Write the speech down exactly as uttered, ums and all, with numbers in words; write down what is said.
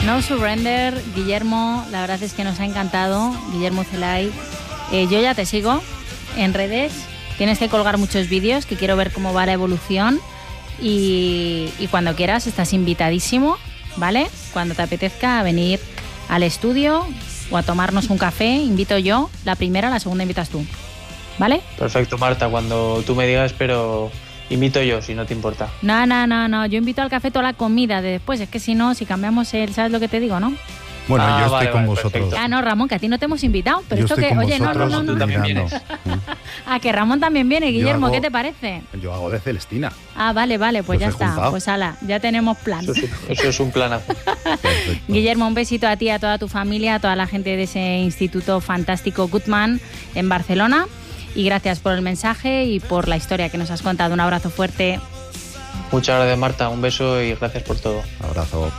No Surrender, Guillermo, la verdad es que nos ha encantado. Guillermo Celay, eh, yo ya te sigo en redes. Tienes que colgar muchos vídeos, que quiero ver cómo va la evolución. Y, y cuando quieras estás invitadísimo, ¿vale? Cuando te apetezca venir al estudio o a tomarnos un café, invito yo. La primera, la segunda invitas tú, ¿vale? Perfecto, Marta, cuando tú me digas, pero invito yo, si no te importa. No, no, no, no, yo invito al café toda la comida de después, es que si no, si cambiamos el, ¿sabes lo que te digo, no? Bueno, Ah, yo estoy vale, con vale, vosotros. perfecto. Ah, no, Ramón, que a ti no te hemos invitado, pero Yo esto estoy que, con oye, no, no, vosotros no, no. Tú también mirando. vienes. Ah, que Ramón también viene, Yo Guillermo, hago- ¿qué te parece? Yo hago de Celestina. Ah, vale, vale, pues Los ya he está, juntado. pues ala, ya tenemos plan. Eso es, eso es un planazo. Perfecto. Guillermo, un besito a ti, a toda tu familia, a toda la gente de ese instituto fantástico Goodman en Barcelona. Y gracias por el mensaje y por la historia que nos has contado. Un abrazo fuerte. Muchas gracias, Marta. Un beso y gracias por todo. Abrazo.